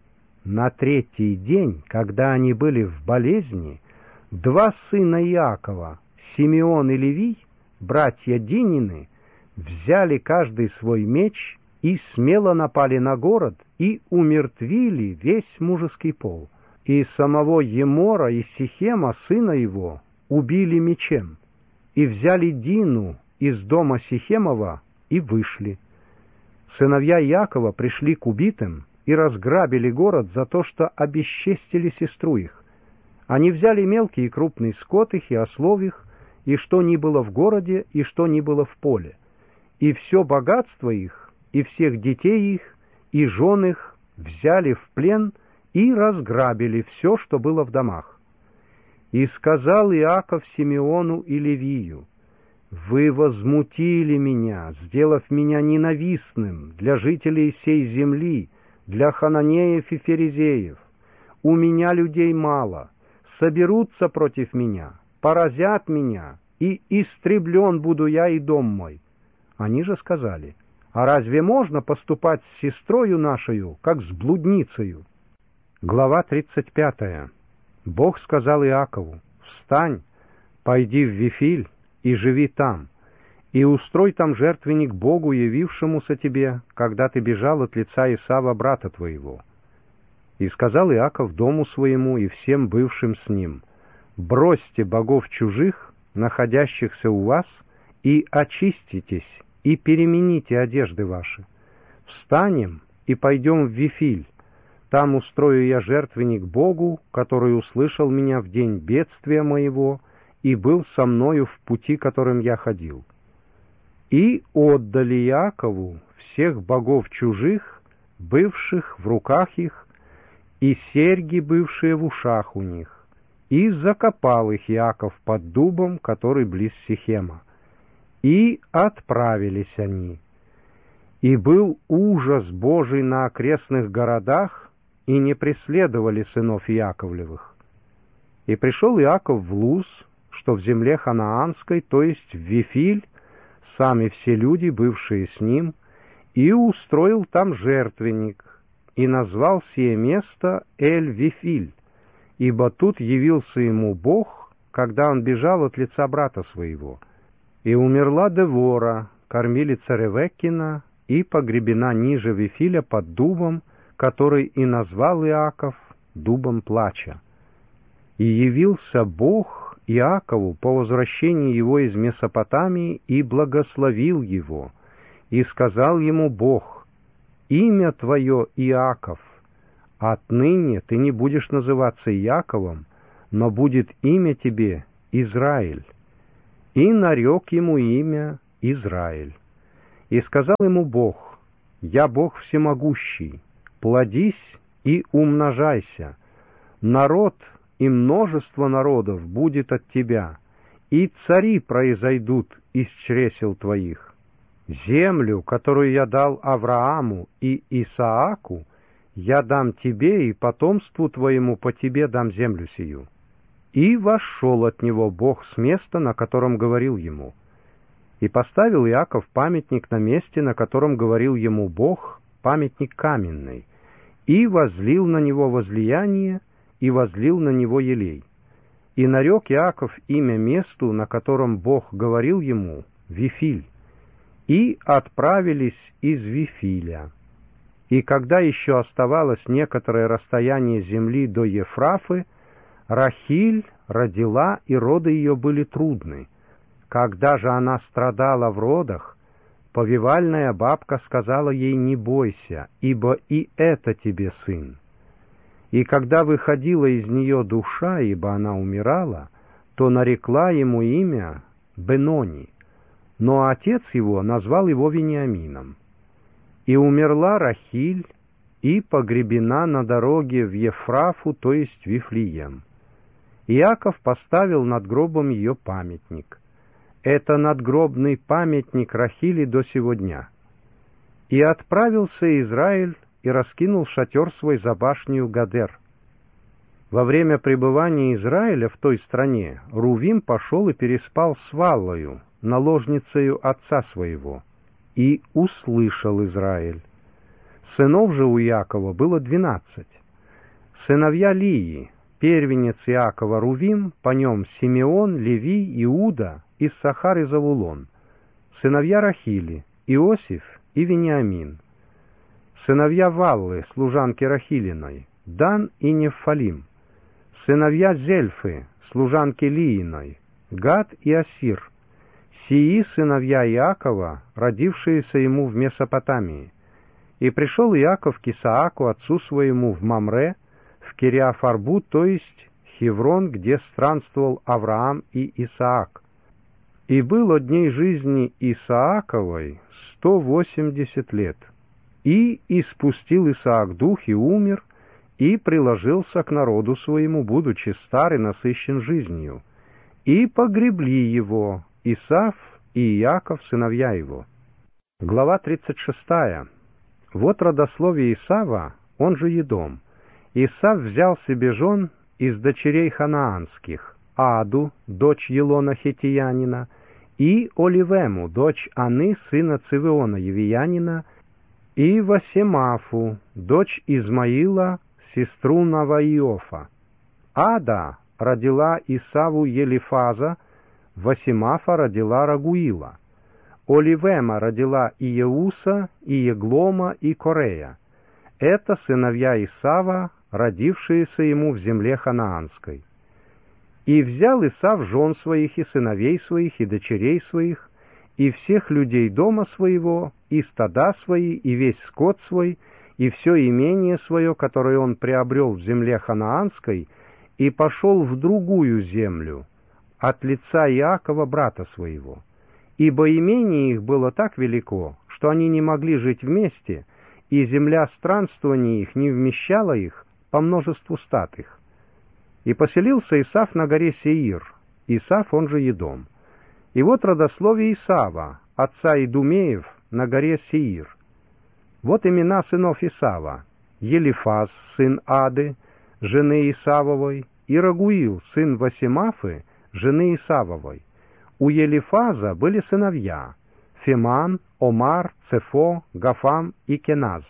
Speaker 1: На третий день, когда они были в болезни, два сына Иакова, Симеон и Левий, братья Динины, взяли каждый свой меч и смело напали на город и умертвили весь мужеский пол. И самого Емора и Сихема, сына его, убили мечем, и взяли Дину из дома Сихемова и вышли. Сыновья Иакова пришли к убитым и разграбили город за то, что обесчестили сестру их. Они взяли мелкий и крупный скот их и ослов их, и что ни было в городе, и что ни было в поле, и все богатство их, и всех детей их, и жен их взяли в плен и разграбили все, что было в домах. И сказал Иаков Симеону и Левию: «Вы возмутили меня, сделав меня ненавистным для жителей сей земли, для хананеев и ферезеев. У меня людей мало, соберутся против меня, поразят меня, и истреблен буду я и дом мой». Они же сказали: «А разве можно поступать с сестрою нашею, как с блудницею?» Глава тридцать пятая. Бог сказал Иакову: «Встань, пойди в Вифиль и живи там, и устрой там жертвенник Богу, явившемуся тебе, когда ты бежал от лица Исава, брата твоего». И сказал Иаков дому своему и всем бывшим с ним: «Бросьте богов чужих, находящихся у вас, и очиститесь, и перемените одежды ваши. Встанем и пойдем в Вифиль. Там устрою я жертвенник Богу, который услышал меня в день бедствия моего и был со мною в пути, которым я ходил». И отдали Иакову всех богов чужих, бывших в руках их, и серьги, бывшие в ушах у них, и закопал их Иаков под дубом, который близ Сихема. И отправились они. И был ужас Божий на окрестных городах, и не преследовали сынов Иаковлевых. И пришел Иаков в Луз, что в земле ханаанской, то есть в Вифиль, сами все люди, бывшие с ним, и устроил там жертвенник, и назвал сие место Эль-Вифиль, ибо тут явился ему Бог, когда он бежал от лица брата своего. И умерла Девора, кормилица Ревеккина, и погребена ниже Вифиля под дубом, который и назвал Иаков дубом плача. И явился Бог Иакову по возвращении его из Месопотамии и благословил его, и сказал ему Бог: имя твое Иаков, отныне ты не будешь называться Иаковом, но будет имя тебе Израиль. И нарек ему имя Израиль. И сказал ему Бог: я Бог всемогущий, плодись и умножайся, народ и множество народов будет от тебя, и цари произойдут из чресел твоих. Землю, которую я дал Аврааму и Исааку, я дам тебе и потомству твоему по тебе дам землю сию. И вошел от него Бог с места, на котором говорил ему. И поставил Иаков памятник на месте, на котором говорил ему Бог, памятник каменный, и возлил на него возлияние, и возлил на него елей. И нарек Иаков имя месту, на котором Бог говорил ему, Вифиль. И отправились из Вифиля. И когда еще оставалось некоторое расстояние земли до Ефрафы, Рахиль родила, и роды ее были трудны. Когда же она страдала в родах, повивальная бабка сказала ей: не бойся, ибо и это тебе сын. И когда выходила из нее душа, ибо она умирала, то нарекла ему имя Бенони, но отец его назвал его Вениамином. И умерла Рахиль, и погребена на дороге в Ефрафу, то есть Вифлеем. Иаков поставил над гробом ее памятник. Это надгробный памятник Рахили до сего дня. И отправился Израиль и раскинул шатер свой за башню Гадер. Во время пребывания Израиля в той стране Рувим пошел и переспал с Валлою, наложницею отца своего, и услышал Израиль. Сынов же у Иакова было двенадцать. Сыновья Лии, первенец Иакова Рувим, по нем Симеон, Леви, Иуда, Иссахар и Завулон. Сыновья Рахили, Иосиф и Вениамин. Сыновья Валлы, служанки Рахилиной, Дан и Нефалим. Сыновья Зельфы, служанки Лииной, Гад и Асир. Сии сыновья Иакова, родившиеся ему в Месопотамии. И пришел Иаков к Исааку, отцу своему, в Мамре, в Кириафарбу, то есть Хеврон, где странствовал Авраам и Исаак. И было дней жизни Исааковой сто восемьдесят лет. И испустил Исаак дух и умер, и приложился к народу своему, будучи стар и насыщен жизнью. И погребли его Исав и Иаков, сыновья его. Глава тридцать шестая. Вот родословие Исава, он же Едом. Исав взял себе жен из дочерей ханаанских: Аду, дочь Елона хиттиянина, и Оливему, дочь Аны, сына Цивиона евиянина, и Васемафу, дочь Измаила, сестру Наваиофа. Ада родила Исаву Елифаза, Васемафа родила Рагуила. Оливема родила Иеуса, и Еглома, и Корея. Это сыновья Исава, родившиеся ему в земле ханаанской. И взял Исав жен своих, и сыновей своих, и дочерей своих, и всех людей дома своего, и стада свои, и весь скот свой, и все имение свое, которое он приобрел в земле ханаанской, и пошел в другую землю, от лица Иакова, брата своего. Ибо имение их было так велико, что они не могли жить вместе, и земля странствования их не вмещала их по множеству стад их. И поселился Исав на горе Сеир, Исав, он же Едом. И вот родословие Исава, отца Идумеев, на горе Сеир. Вот имена сынов Исава: Елифаз, сын Ады, жены Исавовой, и Рагуил, сын Васемафы, жены Исавовой. У Елифаза были сыновья: Феман, Омар, Цефо, Гафам и Кеназ.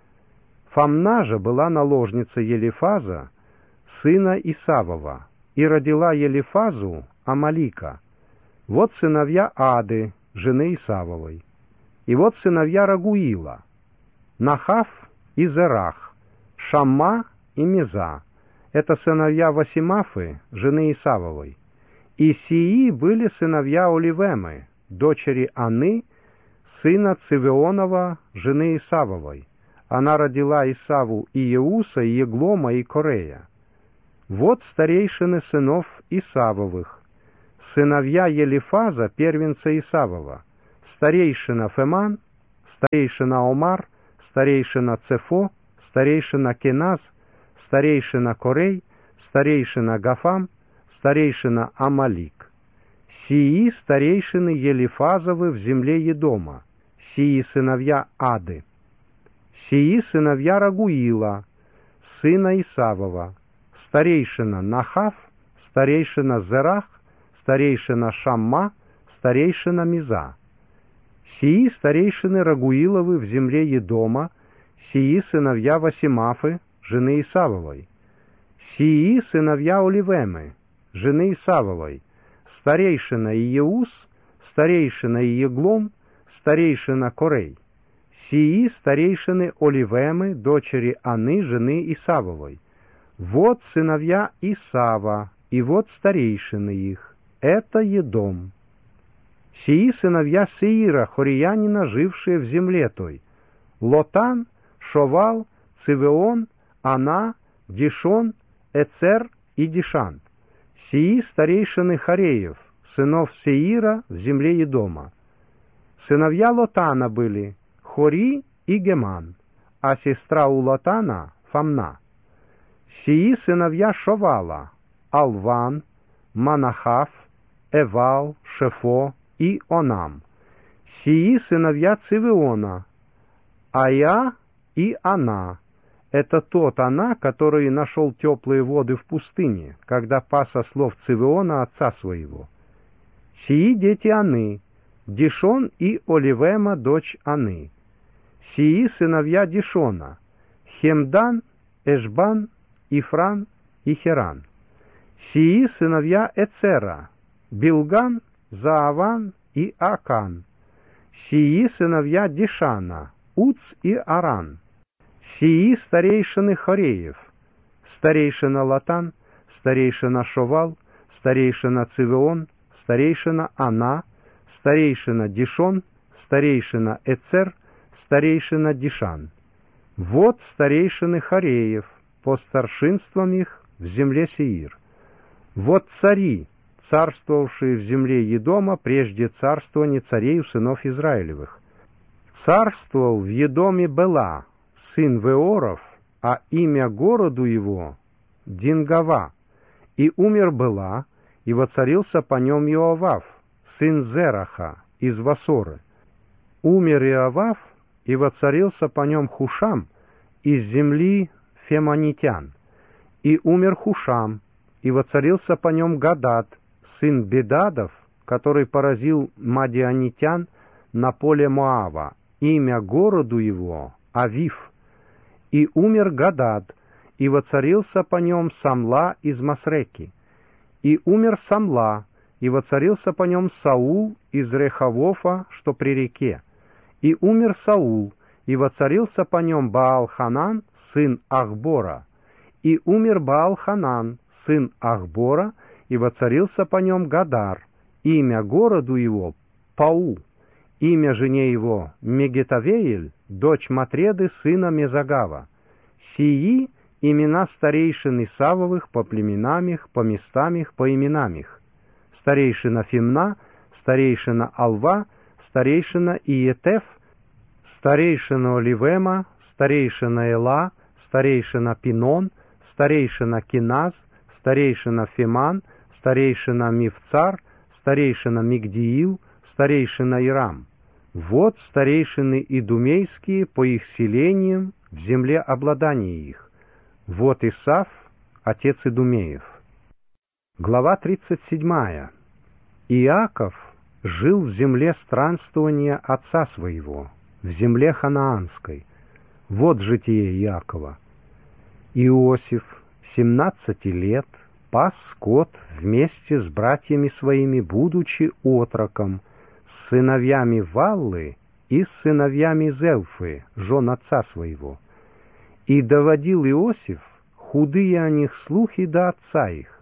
Speaker 1: Фамна же была наложница Елифаза, сына Исавова, и родила Елифазу Амалика. Вот сыновья Ады, жены Исавовой. И вот сыновья Рагуила: Нахав и Зерах, Шамма и Меза. Это сыновья Васемафы, жены Исавовой. И сии были сыновья Оливемы, дочери Аны, сына Цивионова, жены Исавовой. Она родила Исаву и Еуса, и Еглома, и Корея. Вот старейшины сынов Исавовых. Сыновья Елифаза, первенца Исавова. Старейшина Феман, старейшина Омар, старейшина Цефо, старейшина Кеназ, старейшина Корей, старейшина Гафам, старейшина Амалик. Сии старейшины Елифазовы в земле Едома, сии сыновья Ады. Сии сыновья Рагуила, сына Исавова, старейшина Нахав, старейшина Зерах, старейшина Шамма, старейшина Миза. Сии старейшины Рагуиловы в земле Едома, сии сыновья Васимафы, жены Исавовой. Сии сыновья Оливемы, жены Исавовой, старейшина Иеус, старейшина Иеглом, старейшина Корей. Сии старейшины Оливемы, дочери Аны, жены Исавовой. Вот сыновья Исава, и вот старейшины их. Это Едом. Сии сыновья Сеира, хорьянина, жившие в земле той. Лотан, Шовал, Цивеон, Ана, Дишон, Эцер и Дишан. Сии старейшины Хореев, сынов Сеира в земле Едома. Сыновья Лотана были Хори и Геман, а сестра у Лотана Фамна. Сии сыновья Шовала, Алван, Манахав, Эвал, Шефо и Онам. Сии сыновья Цивеона, Ая и Ана. Это тот Ана, который нашел теплые воды в пустыне, когда пас ослов Цивеона отца своего. Сии дети Аны, Дишон и Оливема, дочь Аны. Сии сыновья Дишона, Хемдан, Эшбан, Ифран и Херан. Сии сыновья Эцера, Билган, Зааван и Акан. Сии сыновья Дишана, Уц и Аран. Сии старейшины Хореев, старейшина Латан, старейшина Шовал, старейшина Цивеон, старейшина Ана, старейшина Дишон, старейшина Эцер, старейшина Дишан. Вот старейшины Хореев, по старшинствам их в земле Сеир. Вот цари, царствовавшие в земле Едома прежде царствования царей у сынов Израилевых. Царствовал в Едоме Бела, сын Веоров, а имя городу его — Дингава, и умер Бела, и воцарился по нем Иовав, сын Зераха, из Васоры. Умер Иовав, и воцарился по нем Хушам, из земли Фемонитян. И умер Хушам, и воцарился по нем Гадад, сын Бедадов, который поразил мадианитян на поле Моава. Имя городу его — Авив. И умер Гадад, и воцарился по нем Самла из Масреки. И умер Самла, и воцарился по нем Саул из Рехавофа, что при реке. И умер Саул, и воцарился по нем Баал-Ханан, сын Ахбора. И умер Баал-Ханан, сын Ахбора, и воцарился по нем Гадар. Имя городу его — Пау. Имя жене его — Мегетавеэль, дочь Матреды, сына Мезагава. Сии имена старейшин Исавовых по племенам их, по местам их, по именам их. Старейшина Фимна, старейшина Алва, старейшина Иетеф, старейшина Оливема, старейшина Эла, старейшина Пинон, старейшина Киназ, старейшина Фиман, старейшина Мифцар, старейшина Мигдиил, старейшина Ирам. Вот старейшины идумейские по их селениям в земле обладания их. Вот Исав, отец Идумеев. Глава тридцать седьмая. Иаков жил в земле странствования отца своего, в земле ханаанской. Вот житие Иакова. Иосиф, семнадцати лет, пас скот вместе с братьями своими, будучи отроком, с сыновьями Валлы и с сыновьями Зелфы, жен отца своего. И доводил Иосиф худые о них слухи до отца их.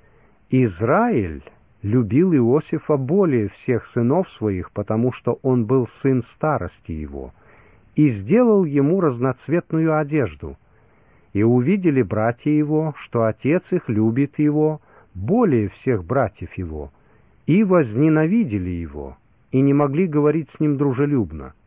Speaker 1: Израиль любил Иосифа более всех сынов своих, потому что он был сын старости его. и сделал ему разноцветную одежду. И увидели братья его, что отец их любит его более всех братьев его, и возненавидели его, и не могли говорить с ним дружелюбно.